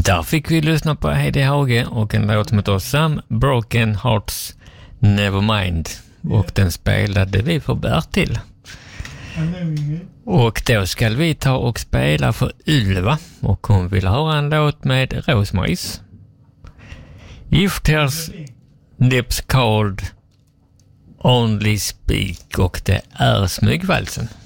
Där fick vi lyssna på Heidi Hauge och en låt som heter Some Broken Hearts Nevermind. Och den spelade vi för Bertil. Och då ska vi ta och spela för Ylva. Och hon vill höra en låt med Rosmaris. If There's Lips Cold Only Speak. Och det är Smygvalsen.